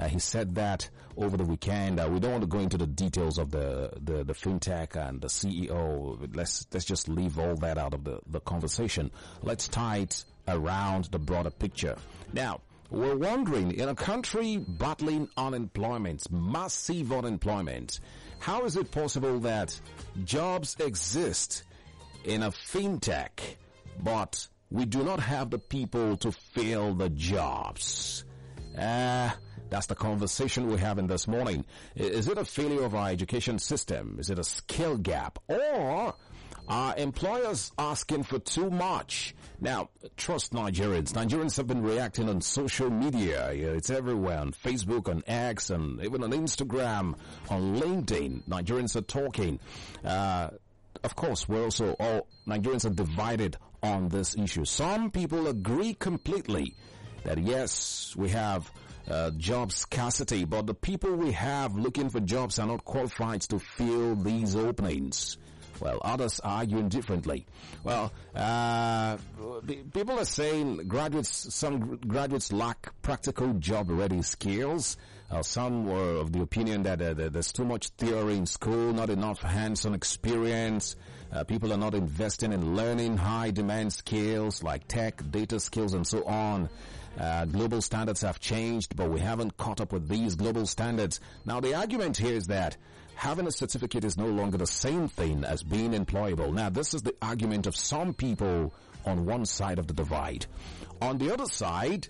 He said that over the weekend. We don't want to go into the details of the fintech and the CEO. Let's just leave all that out of the conversation. Let's tie it around the broader picture. Now, we're wondering, in a country battling unemployment, massive unemployment, how is it possible that jobs exist in a fintech, but we do not have the people to fill the jobs? That's the conversation we're having this morning. Is it a failure of our education system? Is it a skill gap? Or are employers asking for too much? Now, trust Nigerians. Nigerians have been reacting on social media. It's everywhere, on Facebook, on X, and even on Instagram, on LinkedIn. Nigerians are talking. Of course, all Nigerians are divided on this issue. Some people agree completely that yes, we have job scarcity, but the people we have looking for jobs are not qualified to fill these openings. Well, others are arguing differently. Well, people are saying some graduates lack practical job-ready skills. Some were of the opinion that there's too much theory in school, not enough hands-on experience. People are not investing in learning high-demand skills like tech, data skills, and so on. Global standards have changed, but we haven't caught up with these global standards. Now, the argument here is that having a certificate is no longer the same thing as being employable. Now, this is the argument of some people on one side of the divide. On the other side,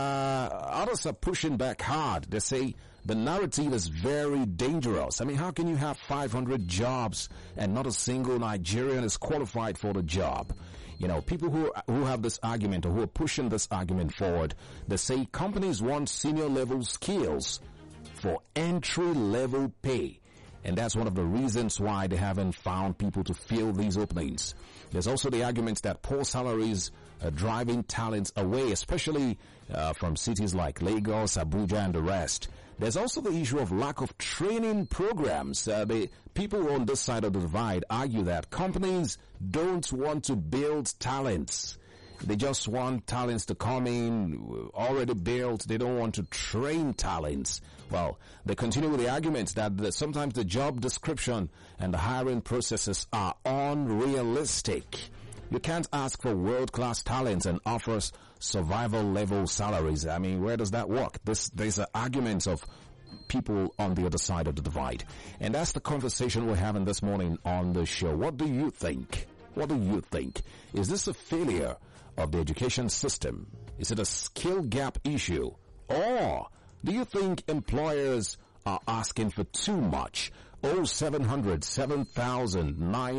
others are pushing back hard. They say the narrative is very dangerous. I mean, how can you have 500 jobs and not a single Nigerian is qualified for the job? You know, people who have this argument or who are pushing this argument forward, they say companies want senior level skills for entry level pay. And that's one of the reasons why they haven't found people to fill these openings. There's also the argument that poor salaries are driving talents away, especially from cities like Lagos, Abuja, and the rest. There's also the issue of lack of training programs. The people on this side of the divide argue that companies don't want to build talents. They just want talents to come in already built. They don't want to train talents. Well, they continue with the argument that sometimes the job description and the hiring processes are unrealistic. You can't ask for world-class talents and offers survival-level salaries. I mean, where does that work? There's an argument of people on the other side of the divide. And that's the conversation we're having this morning on the show. What do you think? What do you think? Is this a failure of the education system? Is it a skill gap issue? Or do you think employers are asking for too much? 0700 7000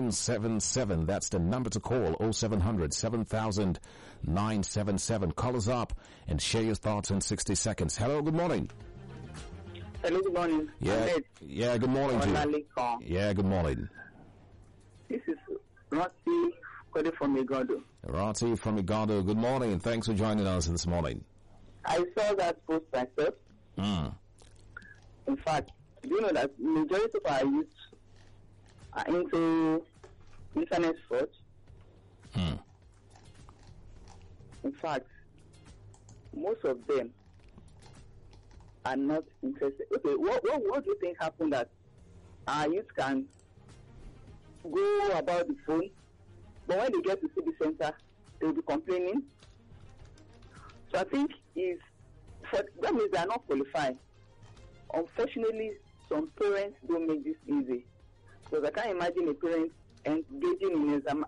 977. That's the number to call. 0700 7000 977. Call us up and share your thoughts in 60 seconds. Hello, good morning. Hello, good morning. Yeah, good morning to you. Yeah, good morning. This is Rati calling from Igando. Rati from Igando, good morning. Thanks for joining us this morning. I saw that post myself. In fact, do you know that majority of our youth are into internet fraud? In fact, most of them are not interested. Okay, what do you think happened that our youth can go about the phone, but when they get to see the center, they'll be complaining? So I think that means they are not qualified. Unfortunately, some parents don't make this easy. Because I can't imagine a parent engaging in exam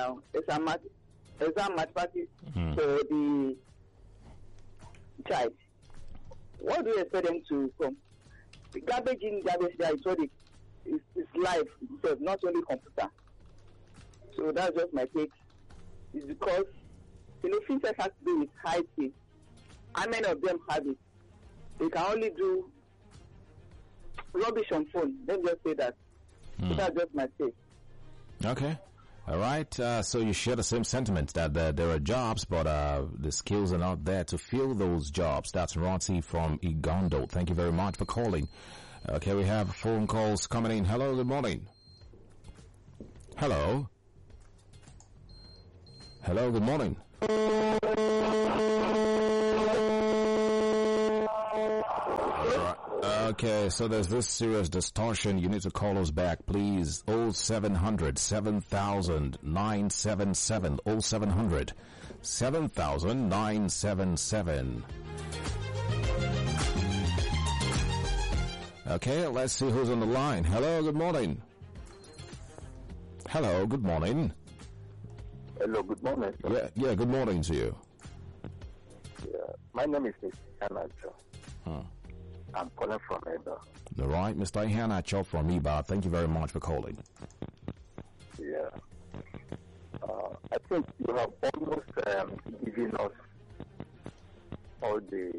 mathematics for the child. What do you expect them to come? The garbage in, garbage there is what it's life itself, not only computer. So that's just my take. It's because, fintech has to do with high pay. How many of them have it? They can only do rubbish on phone. Let me just say that. So that's just my take. Okay. All right. So you share the same sentiment that there are jobs, but the skills are not there to fill those jobs. That's Rati from Igando. Thank you very much for calling. Okay, we have phone calls coming in. Hello, good morning. Hello. Hello, good morning. Okay, so there's this serious distortion. You need to call us back, please. 0700 7000 977. 0700 7000 977. Okay, let's see who's on the line. Hello, good morning. Hello, good morning. Hello, good morning, sir. Yeah, good morning to you. Yeah, my name is Mr. Hanacho. I'm calling from Eba. All right, Mr. Hanacho from Eba. Thank you very much for calling. Yeah. I think you have almost given us all the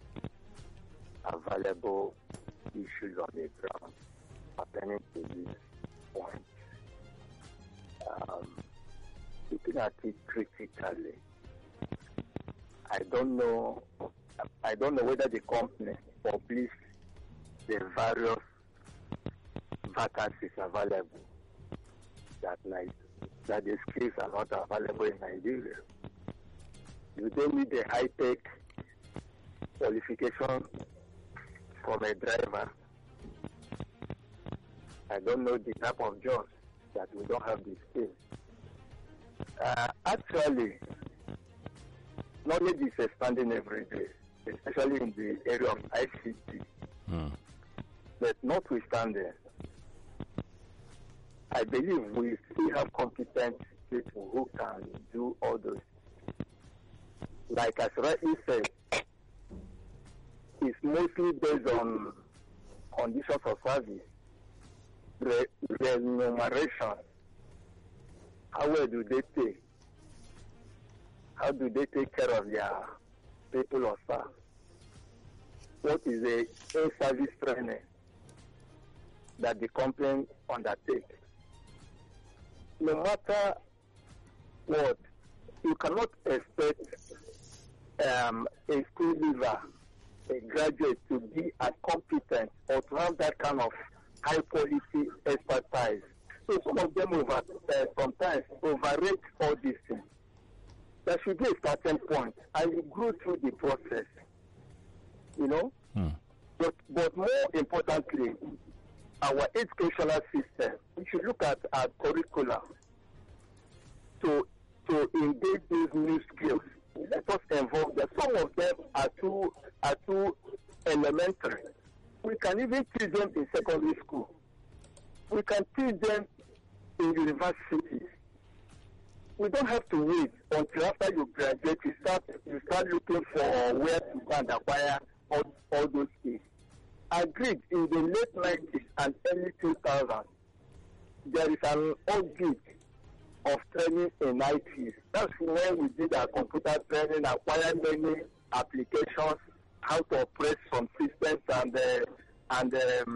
available issues on the ground pertaining to this point. Looking at it critically, I don't know whether the company published the various vacancies available that the skills are not available in Nigeria. You don't need a high-tech qualification from a driver. I don't know the type of jobs that we don't have the skills. Actually, knowledge is expanding every day, especially in the area of ICT. But notwithstanding, I believe we still have competent people who can do all those. Like as rightly said, it's mostly based on conditions of service, remuneration. How well do they pay? How do they take care of their people or staff? What is the in-service training that the company undertakes? No matter what, you cannot expect a school leaver, a graduate, to be as competent or to have that kind of high quality expertise. So some of them sometimes overrate all these things. There should be a starting point, and you grow through the process. But more importantly, our educational system, we should look at our curricula to engage these new skills. Let us involve them. Some of them are too elementary. We can even teach them in secondary school. We can teach them in universities. We don't have to wait until after you graduate. You start looking for where to go and acquire all those skills. Agreed, in the late 90s and early 2000s, there is an audit of training in IT. That's when we did our computer training, acquired many applications, how to operate some systems and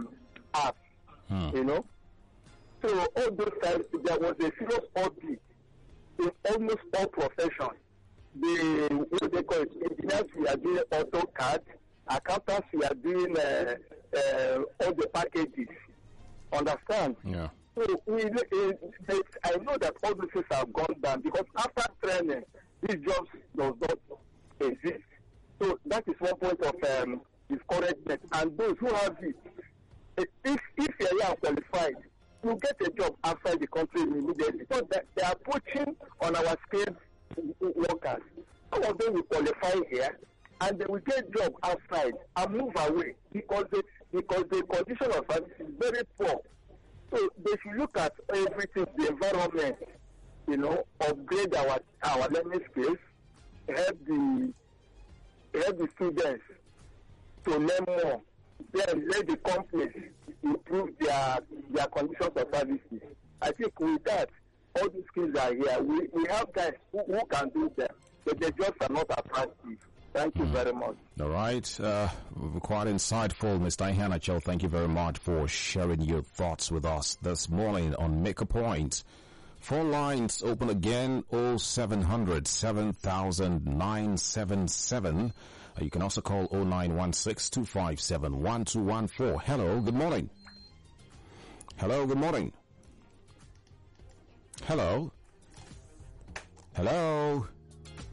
apps. So all those times, there was a serious audit in almost all professions. What they call it, engineers, we are doing AutoCAD. Accountants, we are doing all the packages. Understand? Yeah. So I know that all these things have gone down because after training, these jobs does not exist. So that is one point of discouragement. And those who have it, if you are qualified, you get a job outside the country immediately. So that they are poaching on our skilled workers. Some of them will qualify here, and they will get job outside and move away because the condition of service is very poor. So they should look at everything, the environment, upgrade our learning skills, help the students to learn more. Then let the companies improve their conditions of services. I think with that, all the skills are here. We have guys who can do them, but they just are not attractive. Thank you very much. All right. Quite insightful, Mr. Hanacho. Thank you very much for sharing your thoughts with us this morning on Make a Point. Phone lines open again, 0700 7000 977. You can also call 0916 257 1214. Hello, good morning. Hello, good morning. Hello. Hello.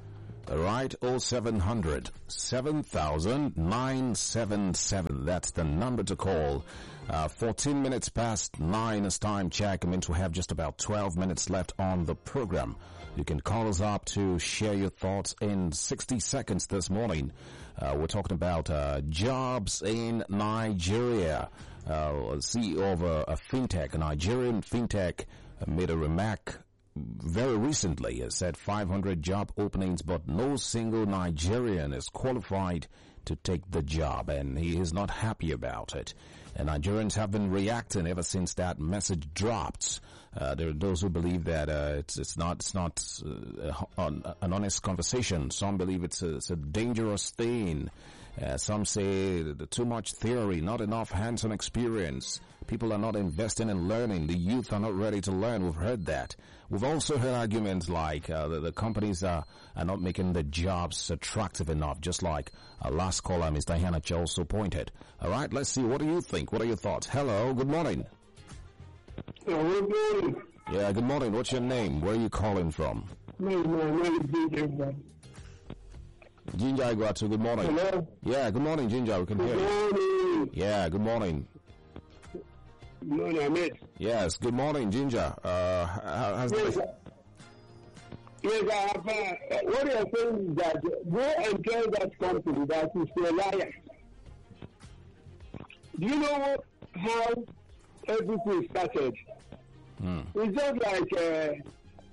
All right, 0700 7000 977. That's the number to call. 14 minutes past 9 is time check. I mean to have just about 12 minutes left on the program. You can call us up to share your thoughts in 60 seconds this morning. We're talking about jobs in Nigeria. CEO of a fintech, a Nigerian fintech, made a remark very recently. It said 500 job openings, but no single Nigerian is qualified to take the job, and he is not happy about it. And Nigerians have been reacting ever since that message dropped. There are those who believe that it's not an honest conversation. Some believe it's a dangerous thing. Some say too much theory, not enough hands-on experience. People are not investing in learning. The youth are not ready to learn. We've heard that. We've also heard arguments like the companies are not making the jobs attractive enough, just like last caller, Mr. Hanach, also pointed. All right, let's see. What do you think? What are your thoughts? Hello, good morning. Good morning. Yeah, good morning. What's your name? Where are you calling from? My name is Ginger. Ginger Iguatu, good morning. Hello? Yeah, good morning, Ginger. We can hear you. Good morning. Yeah, good morning. Good morning, Ahmed. Yes, good morning, Ginger. How's Yes, the... yes, I have. What you're saying is that go and tell that company that is a liar. Do you know how everything started? It's just like a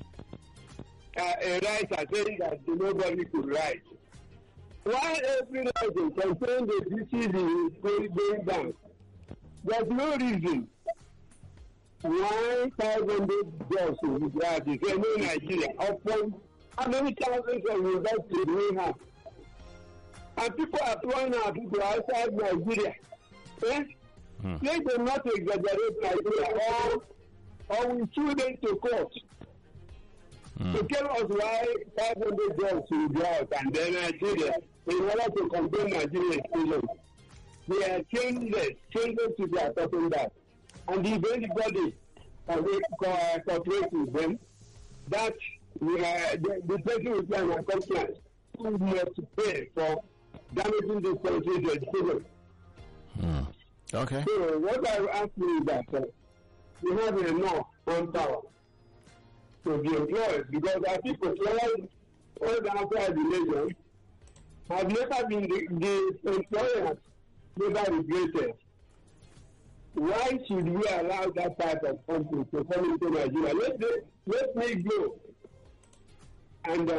writer saying that nobody could write. Why every writing concerning the disease is going down? There's no reason why 500 jobs in the grass is no Nigeria. Upon how many thousands of universities do we have? And people are throwing out people outside Nigeria. Eh? Let them not exaggerate Nigeria, or we sue them to court. To tell us why 500 jobs will be out and then Nigeria, in order to compare Nigerian students. They are changeless people are talking that. And if anybody cooperates with them, that the person will plan a complaint who must pay for damaging this country's education. Okay. So what I ask you is that we have enough manpower to be employed, because our people all outside the nation have never been the employers never regretted. Why should we allow that type of company to come into Nigeria? Let me go and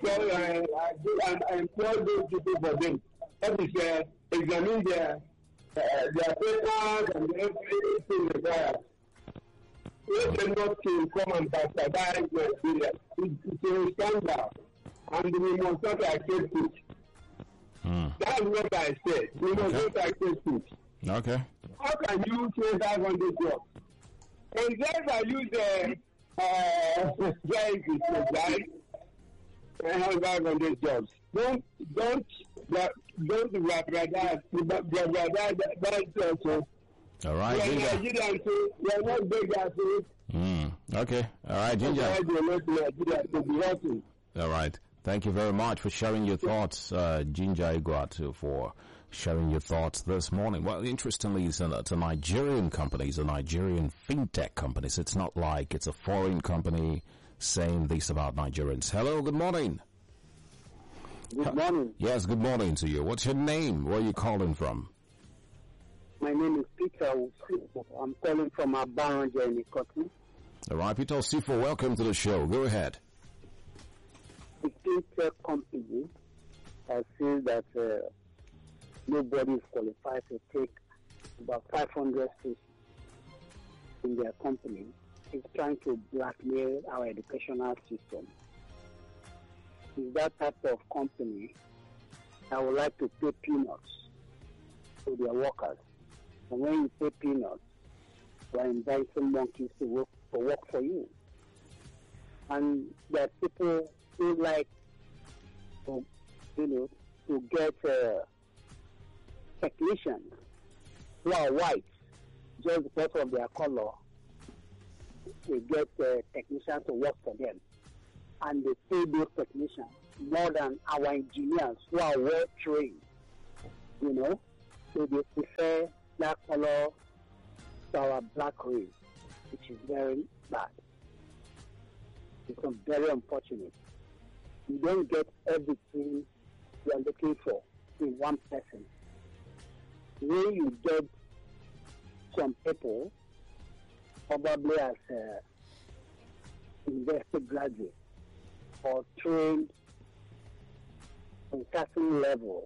employ those people for them. That is, examine their papers and everything required. Let them not come and bastardize Nigeria. It's a scandal, and we must not accept it. That's what I said. We must not accept it. Okay. How can you say 500 jobs? And then I use right? 500 jobs. Don't also. All right, We are Ginger. Nigerians, so we are not beggars. Okay. All right, Ginger. All right. Thank you very much for sharing your thoughts, Ginger Iguatu, for sharing your thoughts this morning. Well, interestingly, it's a Nigerian company. It's a Nigerian fintech company. So it's not like it's a foreign company saying this about Nigerians. Hello, good morning. Good morning. Yes, good morning to you. What's your name? Where are you calling from? My name is Peter Osifo. I'm calling from Abaranja in Ikotu. All right, Peter Osifo, welcome to the show. Go ahead. The fintech company says that nobody is qualified to take about 500 spaces in their company. It's trying to blackmail our educational system. Is that type of company that would like to pay peanuts to their workers. And when you pay peanuts, you are inviting monkeys to work for you. And there are people who like to get technicians who are white just because of their color. They get technicians to work for them, and they pay those technicians more than our engineers who are well trained. You know, so they prefer that color to our black race, which is very bad. It's very unfortunate. You don't get everything you are looking for in one person. When you get some people, probably as university graduates or trained on a certain level,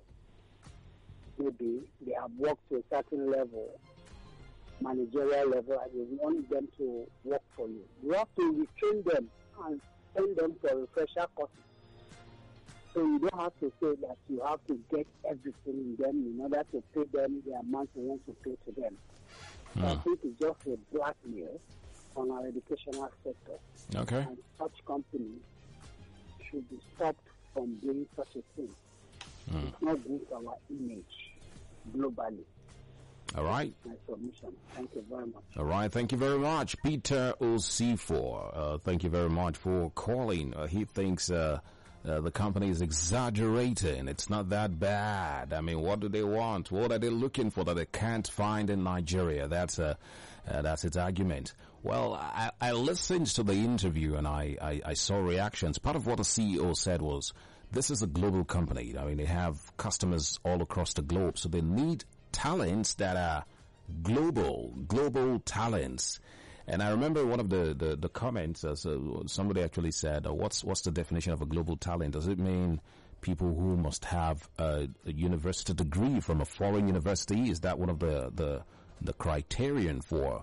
maybe they have worked to a certain level, managerial level, and you want them to work for you. You have to retrain them and send them for refresher courses. So you don't have to say that you have to get everything in them in order to pay them the amount you want to pay to them. So I think it's just a blackmail on our educational sector. Okay. And such companies should be stopped from doing such a thing. It's not good for our image globally. All right. My submission. Thank you very much. All right. Thank you very much. Peter OC4. Thank you very much for calling. He thinks the company is exaggerating. It's not that bad. I mean, what do they want? What are they looking for that they can't find in Nigeria? That's its argument. Well, I listened to the interview and I saw reactions. Part of what the CEO said was, this is a global company. I mean, they have customers all across the globe, so they need talents that are global talents. And I remember one of the comments, somebody actually said, what's the definition of a global talent? Does it mean people who must have a university degree from a foreign university? Is that one of the criterion for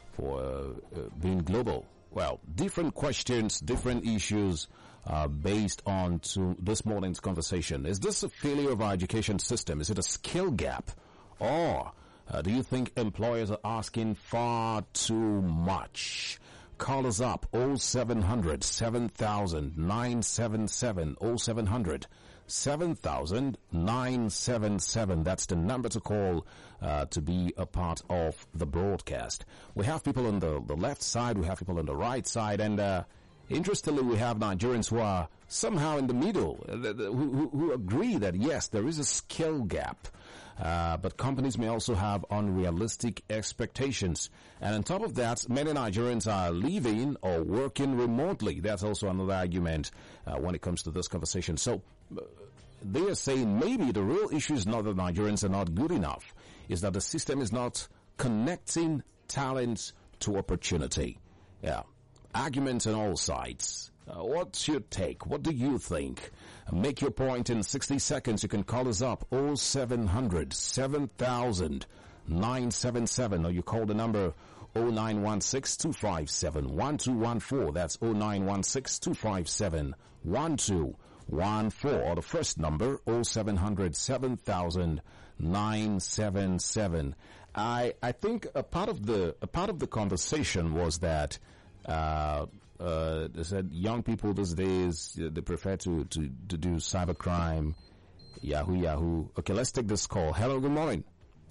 being global? Well, different questions, different issues based on to this morning's conversation. Is this a failure of our education system? Is it a skill gap? Or do you think employers are asking far too much? Call us up 0700 7000 977 0700 7000 977. That's the number to call to be a part of the broadcast. We have people on the left side, we have people on the right side, and interestingly, we have Nigerians who are somehow in the middle, who agree that yes, there is a skill gap. But companies may also have unrealistic expectations. And on top of that, many Nigerians are living or working remotely. That's also another argument when it comes to this conversation. So they are saying maybe the real issue is not that Nigerians are not good enough, is that the system is not connecting talents to opportunity. Yeah. Arguments on all sides. What's your take? What do you think? Make your point in 60 seconds. You can call us up 0700 7000 977, or you call the number 0916 257 1214. That's 0916 257 1214, or the first number 0700 7000 977. I think a part of the conversation was that they said young people these days, they prefer to do cybercrime, Yahoo. Okay, let's take this call. Hello, good morning.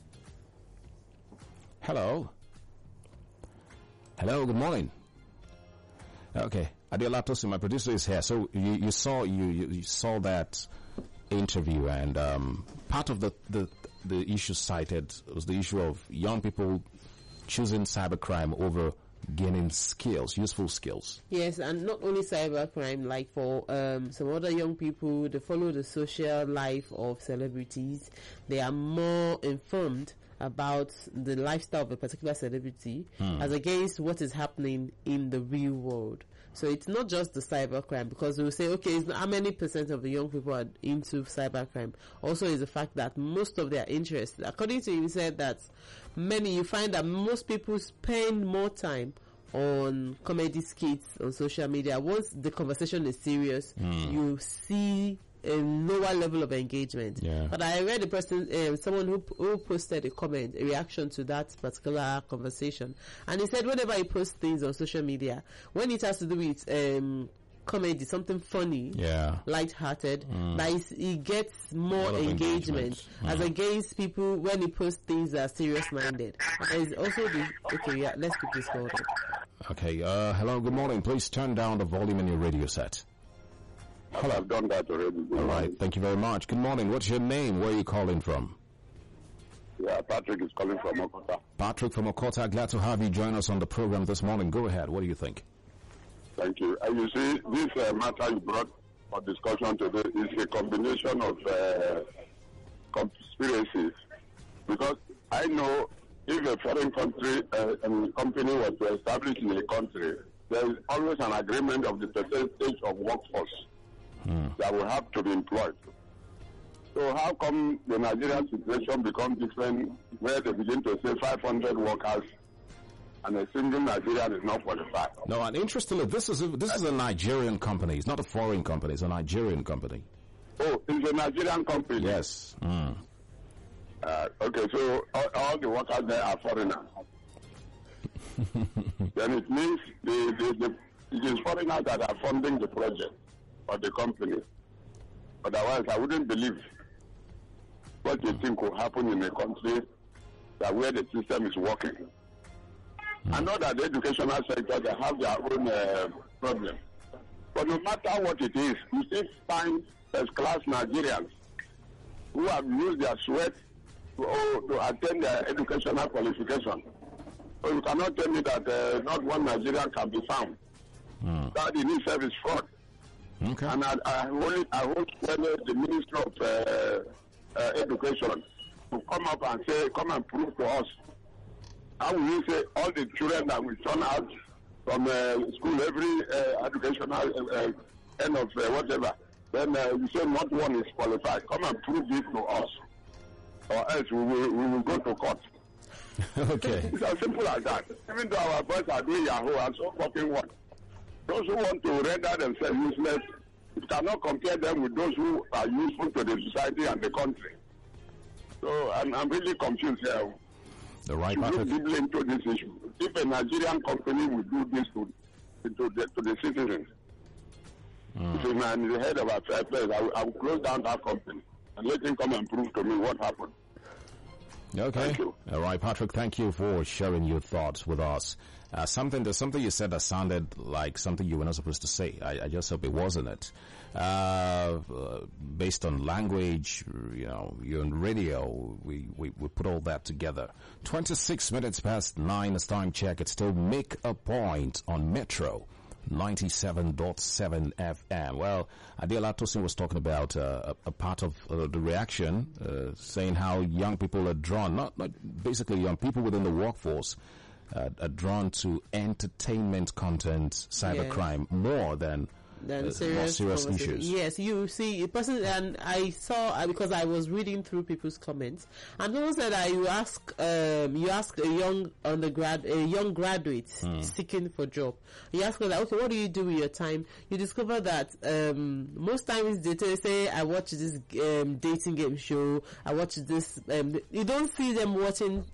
Hello, good morning. Okay, Adela Tosin, my producer, is here. So you saw that interview, and part of the issue cited was the issue of young people choosing cybercrime over gaining skills, useful skills. Yes, and not only cybercrime, like for some other young people, they follow the social life of celebrities. They are more informed about the lifestyle of a particular celebrity as against what is happening in the real world. So it's not just the cybercrime, because we will say, okay, how many percent of the young people are into cybercrime? Also is the fact that most of their interests, according to him, said that you find that most people spend more time on comedy skits on social media. Once the conversation is serious, you see a lower level of engagement. Yeah. But I read a person, someone who posted a comment, a reaction to that particular conversation, and he said whenever he posts things on social media, when it has to do with comedy, something funny, light-hearted, that he gets more engagement as against people when he posts things that are serious-minded. There's also let's keep this going. Okay, hello, good morning. Please turn down the volume in your radio set. Hello. I've done that already. All right. Thank you very much. Good morning. What's your name? Where are you calling from? Yeah, Patrick is calling from Okota. Patrick from Okota. Glad to have you join us on the program this morning. Go ahead. What do you think? Thank you. You see, this matter you brought for discussion today is a combination of conspiracies. Because I know if a foreign country company was to establish in a country, there is always an agreement of the percentage of workforce that will have to be employed. So how come the Nigerian situation becomes different where they begin to say 500 workers and a single Nigerian is not qualified? No, and interestingly, this is a Nigerian company. It's not a foreign company. It's a Nigerian company. Oh, it's a Nigerian company? Yes. Okay, so all the workers there are foreigners. Then it means it is foreigners that are funding the project or the company. Otherwise, I wouldn't believe what you think will happen in a country that where the system is working. I know that the educational sector, they have their own problem. But no matter what it is, you still find first-class Nigerians who have used their sweat to attend their educational qualification. So you cannot tell me that not one Nigerian can be found. That in itself is fraud. Okay. And I hope the Minister of Education to come up and say, come and prove to us. How will you say all the children that will turn out from school every educational end of whatever, then you say not one is qualified. Come and prove it to us, or else we will go to court. Okay. It's as simple as that. Even though our boys are doing Yahoo and so fucking what. Those who want to render themselves useless, you cannot compare them with those who are useful to the society and the country. So I'm really confused here. The right, To look Patrick. deeply into this issue. If a Nigerian company will do this to the citizens, if I'm in the head of a fair place, I will close down that company and let him come and prove to me what happened. Okay. Thank you. All right, Patrick, thank you for sharing your thoughts with us. There's something you said that sounded like something you were not supposed to say. I just hope it wasn't it. Based on language, you're on radio, we put all that together. 26 minutes past 9 is time check. It's still Make a Point on Metro 97.7 FM. Well, Adela Tosin was talking about a part of the reaction, saying how young people are drawn, not basically young people within the workforce, are drawn to entertainment content, cybercrime, more than serious issues. Yes, you see, a person, and I saw because I was reading through people's comments, and someone said that you ask a young graduate seeking for job. You ask her, okay, what do you do with your time? You discover that most times they say, I watch this dating game show. I watch this. You don't see them watching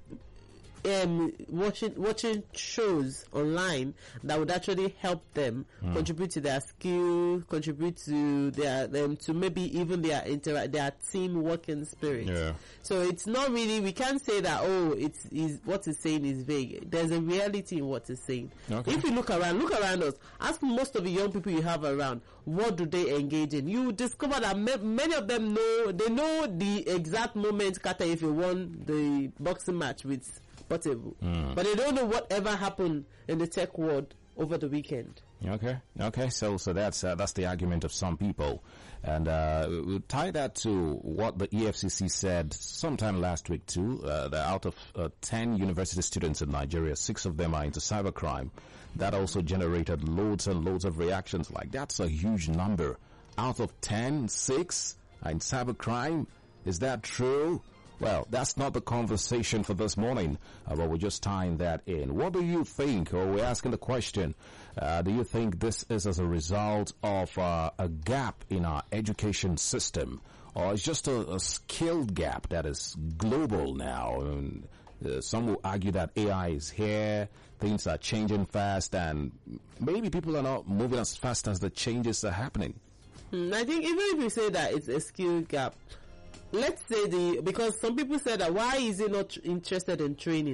shows online that would actually help them contribute to their skill, contribute to their to maybe even their team working spirit. Yeah. So it's not really, we can't say that it's what it's saying is vague. There's a reality in what it's saying. Okay. If you look around us, ask most of the young people you have around, what do they engage in? You discover that many of them know the exact moment Kata if you won the boxing match with Portable. But they don't know whatever happened in the tech world over the weekend. Okay. So that's the argument of some people, and we'll tie that to what the EFCC said sometime last week too. That out of 10 university students in Nigeria, 6 of them are into cybercrime. That also generated loads and loads of reactions. Like, that's a huge number. Out of 10, 6 are in cybercrime. Is that true? Well, that's not the conversation for this morning, but we're just tying that in. What do you think? Or we're asking the question, do you think this is as a result of a gap in our education system? Or it's just a skilled gap that is global now? Some will argue that AI is here, things are changing fast, and maybe people are not moving as fast as the changes are happening. I think even if you say that it's a skill gap, let's say because some people said that why is he not interested in training?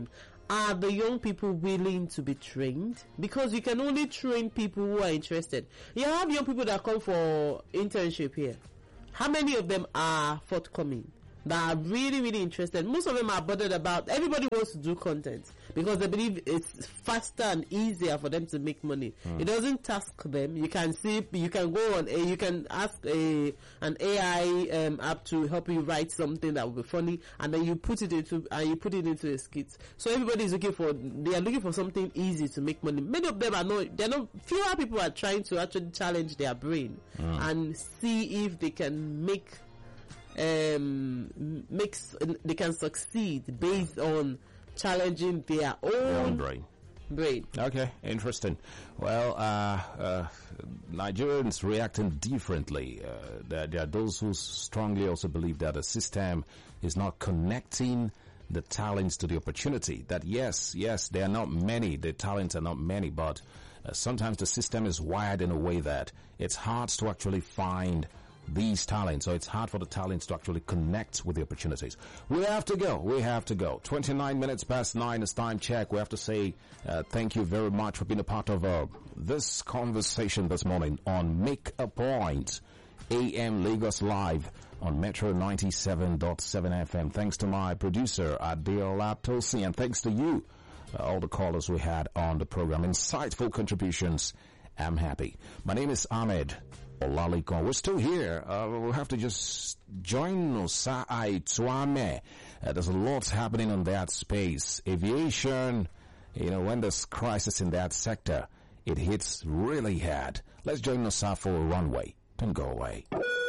are the young people willing to be trained? Because you can only train people who are interested. You have young people that come for internship here. How many of them are forthcoming, that are really, really interested? Most of them are bothered about, everybody wants to do content because they believe it's faster and easier for them to make money. It doesn't task them. You can see, you can go on, you can ask an AI app to help you write something that will be funny, and then you put it into a skit. So everybody is looking for something easy to make money. Many of them fewer people are trying to actually challenge their brain and see if they can they can succeed based on challenging their own brain. Okay, interesting. Well, Nigerians reacting differently. There are those who strongly also believe that the system is not connecting the talents to the opportunity. That yes, there are not many, the talents are not many, but sometimes the system is wired in a way that it's hard to actually find these talents, so it's hard for the talents to actually connect with the opportunities. We have to go. 29 minutes past 9 is time check. We have to say thank you very much for being a part of this conversation this morning on Make a Point, AM Lagos Live on Metro 97.7 FM. Thanks to my producer, Adeola Tosi, and thanks to you, all the callers we had on the program. Insightful contributions. I'm happy. My name is Ahmed Olalikon. We're still here. We'll have to just join Nusa Aituame. There's a lot happening on that space. Aviation, when there's crisis in that sector, it hits really hard. Let's join Nusa for a runway. Don't go away.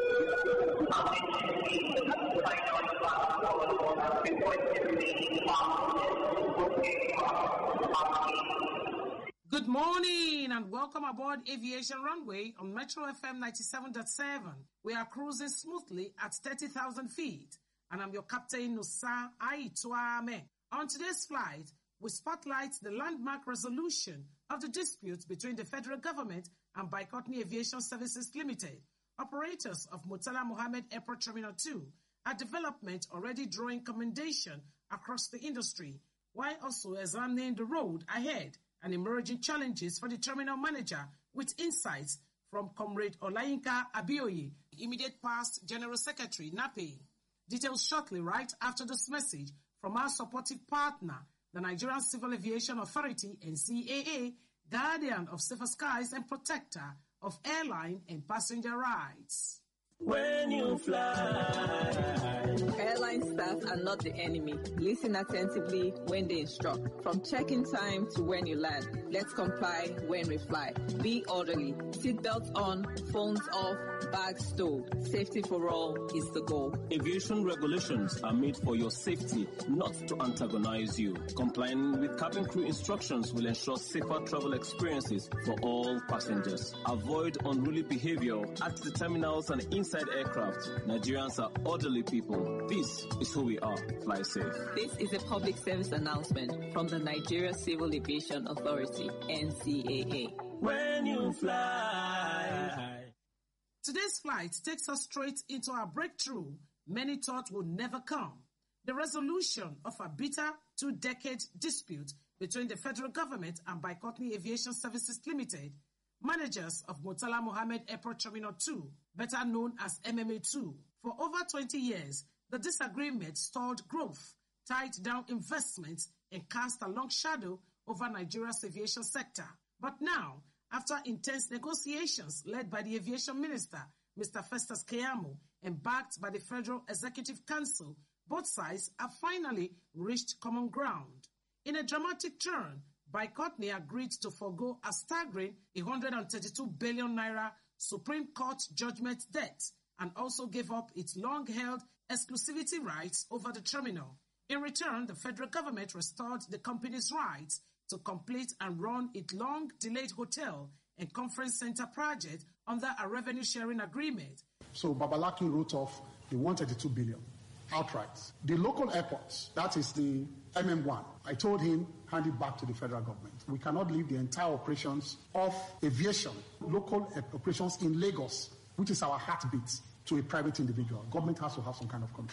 Good morning and welcome aboard Aviation Runway on Metro FM 97.7. We are cruising smoothly at 30,000 feet, and I'm your captain, Nusa Aituame. On today's flight, we spotlight the landmark resolution of the dispute between the federal government and Bicotni Aviation Services Limited, operators of Murtala Mohammed Airport Terminal 2, a development already drawing commendation across the industry, while also examining the road ahead and emerging challenges for the terminal manager with insights from Comrade Olayinka Abioye, immediate past General Secretary, NAPE. Details shortly right after this message from our supportive partner, the Nigerian Civil Aviation Authority, NCAA, guardian of safer skies and protector of airline and passenger rights. When you fly, airline staff are not the enemy. Listen attentively when they instruct. From check-in time to when you land, let's comply when we fly. Be orderly. Seatbelts on, phones off, bags stowed. Safety for all is the goal. Aviation regulations are made for your safety, not to antagonize you. Complying with cabin crew instructions will ensure safer travel experiences for all passengers. Avoid unruly behavior at the terminals and inside aircraft. Nigerians are orderly people. This is who we are. Fly safe. This is a public service announcement from the Nigeria Civil Aviation Authority, NCAA. When you fly. Today's flight takes us straight into our breakthrough many thought would never come. The resolution of a bitter 2-decade dispute between the federal government and Bicotni Aviation Services Limited, managers of Murtala Mohammed Airport Terminal 2, better known as MMA2. For over 20 years, the disagreement stalled growth, tied down investments, and cast a long shadow over Nigeria's aviation sector. But now, after intense negotiations led by the Aviation Minister, Mr. Festus Keyamo, and backed by the Federal Executive Council, both sides have finally reached common ground. In a dramatic turn, Bicotni agreed to forgo a staggering 132 billion naira Supreme Court judgment debt and also gave up its long-held exclusivity rights over the terminal. In return, the federal government restored the company's rights to complete and run its long-delayed hotel and conference center project under a revenue-sharing agreement. So Babalaki wrote off the 132 billion outright. The local airports, that is the MM1, I told him, hand it back to the federal government. We cannot leave the entire operations of aviation, local operations in Lagos, which is our heartbeat, to a private individual. Government has to have some kind of control.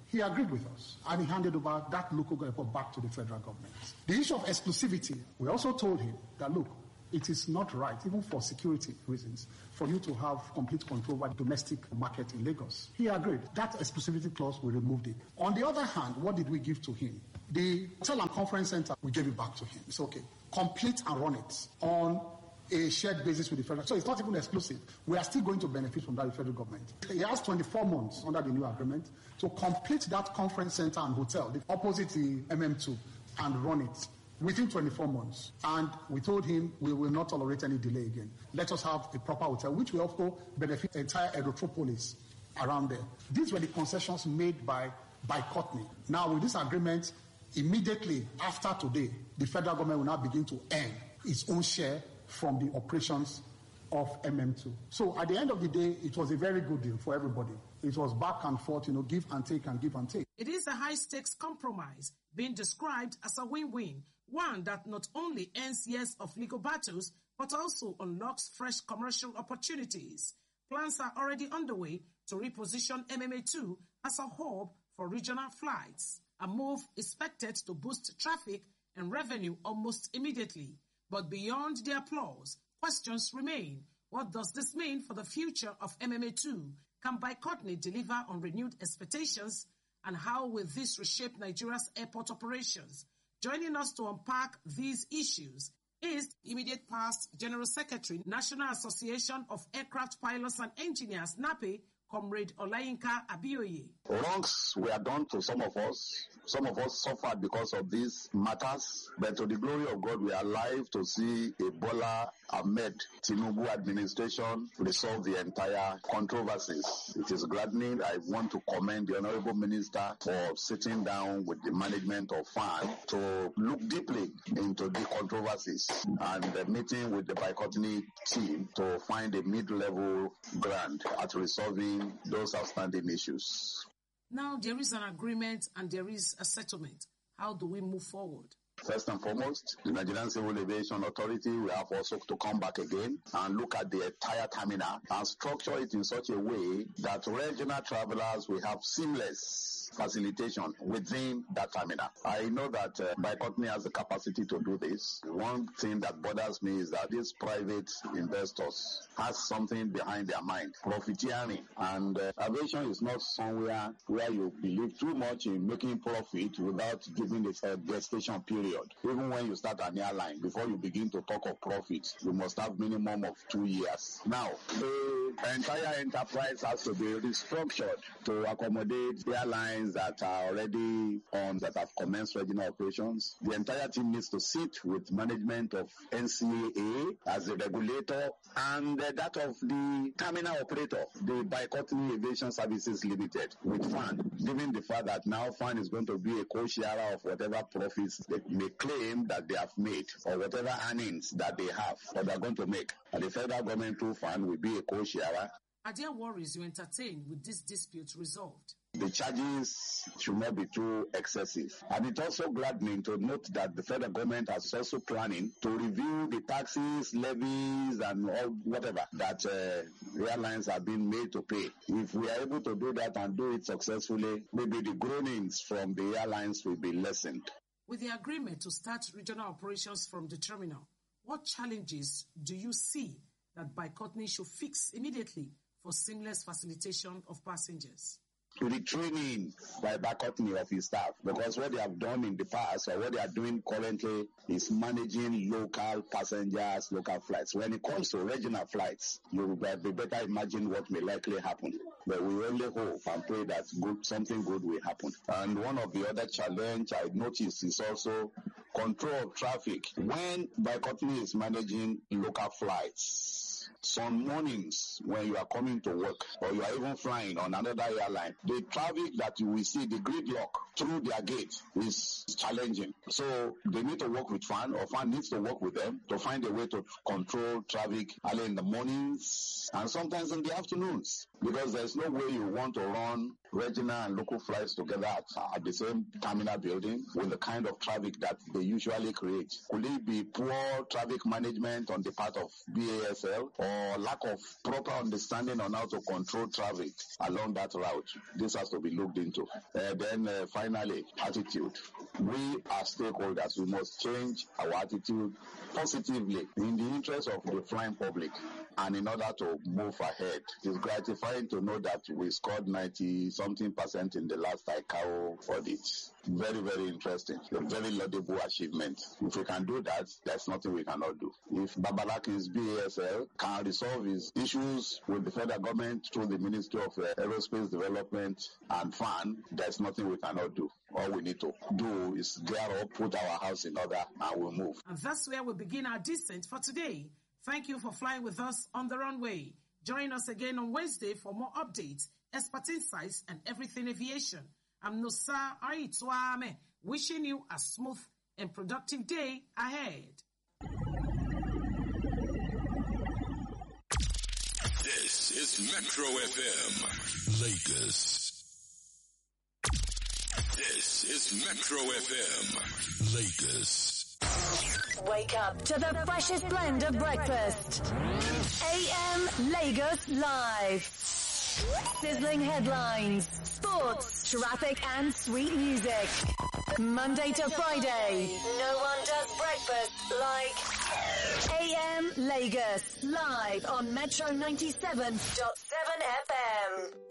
He agreed with us, and he handed over that local airport back to the federal government. The issue of exclusivity, we also told him that, look, it is not right, even for security reasons, for you to have complete control over the domestic market in Lagos. He agreed. That exclusivity clause, we removed it. On the other hand, what did we give to him? The hotel and conference center, we gave it back to him. It's okay. Complete and run it on a shared basis with the federal. So it's not even exclusive. We are still going to benefit from that with the federal government. He has 24 months under the new agreement to complete that conference center and hotel opposite the MM2 and run it within 24 months. And we told him we will not tolerate any delay again. Let us have a proper hotel, which will also benefit the entire Aerotropolis around there. These were the concessions made by Courtney. Now, with this agreement, immediately after today, the federal government will now begin to earn its own share from the operations of MM2. So at the end of the day, it was a very good deal for everybody. It was back and forth, give and take and give and take. It is a high-stakes compromise being described as a win-win, one that not only ends years of legal battles, but also unlocks fresh commercial opportunities. Plans are already underway to reposition MMA2 as a hub for regional flights. A move expected to boost traffic and revenue almost immediately. But beyond the applause, questions remain. What does this mean for the future of MMA2? Can Courtney deliver on renewed expectations? And how will this reshape Nigeria's airport operations? Joining us to unpack these issues is immediate past General Secretary, National Association of Aircraft Pilots and Engineers, NAPE, Comrade Olayinka Abioye. Wrongs were done to some of us. Some of us suffered because of these matters, but to the glory of God, we are alive to see a Bola Ahmed Tinubu administration resolve the entire controversies. It is gladdening. I want to commend the Honorable Minister for sitting down with the management of FAN to look deeply into the controversies and meeting with the Courtney team to find a mid-level ground at resolving those outstanding issues. Now there is an agreement and there is a settlement. How do we move forward? First and foremost, the Nigerian Civil Aviation Authority will have also to come back again and look at the entire terminal and structure it in such a way that regional travelers will have seamless facilitation within that terminal. I know that Courtney has the capacity to do this. One thing that bothers me is that these private investors have something behind their mind, profiteering, and aviation is not somewhere where you believe too much in making profit without giving it a gestation period. Even when you start an airline, before you begin to talk of profit, you must have minimum of 2 years. Now, the entire enterprise has to be restructured to accommodate airlines that are already on, that have commenced regional operations. The entire team needs to sit with management of NCAA as the regulator and that of the terminal operator, the Courtney Aviation Services Limited, with FAN, given the fact that now FAN is going to be a co-sharer of whatever profits they may claim that they have made or whatever earnings that they have or they are going to make. And the federal government through FAN will be a co-sharer. Are there worries you entertain with this dispute resolved? The charges should not be too excessive. And it's also gladdening to note that the federal government is also planning to review the taxes, levies, and all whatever that airlines are being made to pay. If we are able to do that and do it successfully, maybe the groanings from the airlines will be lessened. With the agreement to start regional operations from the terminal, what challenges do you see that Courtney should fix immediately for seamless facilitation of passengers? The training by Courtney of his staff, because what they have done in the past or what they are doing currently is managing local passengers, local flights. When it comes to regional flights, you will better imagine what may likely happen. But we only hope and pray that something good will happen. And one of the other challenge I noticed is also control of traffic. When Courtney is managing local flights, some mornings when you are coming to work or you are even flying on another airline, the traffic that you will see, the gridlock through their gate is challenging. So they need to work with FAN, or FAN needs to work with them to find a way to control traffic early in the mornings and sometimes in the afternoons, because there's no way you want to run regional and local flights together at the same terminal building with the kind of traffic that they usually create? Could it be poor traffic management on the part of BASL or lack of proper understanding on how to control traffic along that route? This has to be looked into. Then finally, attitude. We as stakeholders, we must change our attitude positively in the interest of the flying public and in order to move ahead. It's gratifying to know that we scored 90-something% in the last ICAO audit. Very, very interesting. A very laudable achievement. If we can do that, there's nothing we cannot do. If Babalakin's BASL can resolve his issues with the federal government through the Ministry of Aerospace Development and FAN, there's nothing we cannot do. All we need to do is gear up, put our house in order, and we'll move. And that's where we begin our descent for today. Thank you for flying with us on the runway. Join us again on Wednesday for more updates, expert insights, and everything aviation. I'm Nosa Aituame, wishing you a smooth and productive day ahead. This is Metro FM, Lagos. This is Metro FM, Lagos. Wake up to the freshest blend of breakfast. AM Lagos Live. Sizzling headlines, sports, traffic and sweet music. Monday to Friday, no one does breakfast like AM Lagos. Live on Metro 97.7 FM.